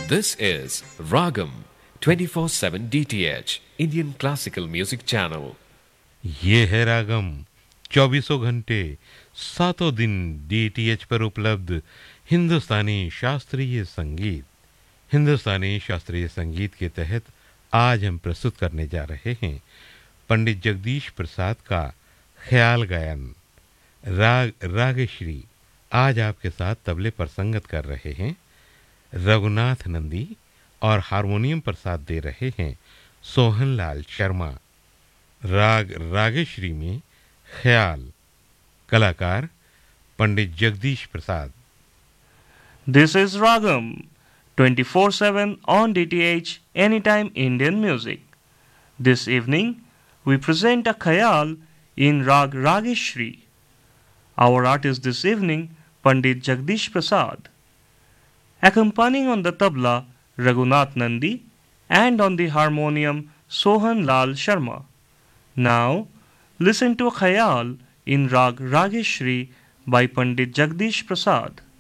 This is Ragam 24/7 DTH Indian Classical Music Channel. ये है रागम 24 घंटे 7 दिन डीटीएच पर उपलब्ध हिंदुस्तानी शास्त्रीय संगीत। हिंदुस्तानी शास्त्रीय संगीत के तहत आज हम प्रस्तुत करने जा रहे हैं पंडित जगदीश प्रसाद का ख्याल गायन। रागश्री आज आपके साथ तबले पर संगत कर रहे हैं रघुनाथ नंदी और हारमोनियम पर साथ दे रहे हैं सोहनलाल शर्मा। रागश्री में ख्याल, कलाकार पंडित Jagdish Prasad. This is Ragam 24/7 on DTH Anytime Indian Music. This evening we present a khayal in Rag Rageshri. Our artist this evening Pandit Jagdish Prasad. Accompanying on the tabla Raghunath Nandi and on the harmonium Sohan Lal Sharma. Now listen to a khayal in Rag Rageshri by Pandit Jagdish Prasad.